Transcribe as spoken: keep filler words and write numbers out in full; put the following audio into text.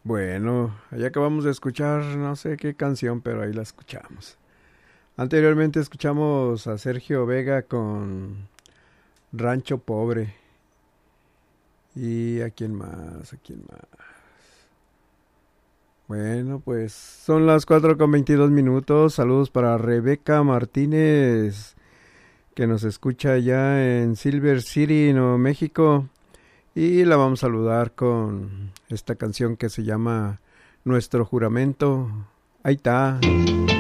Bueno, ya acabamos de escuchar no sé qué canción, pero ahí la escuchamos. Anteriormente escuchamos a Sergio Vega con Rancho Pobre. ¿Y a quién más? ¿A quién más? Bueno, pues son las cuatro con veintidós minutos. Saludos para Rebeca Martínez, que nos escucha allá en Silver City, Nuevo México. Y la vamos a saludar con esta canción que se llama Nuestro Juramento. Ahí está.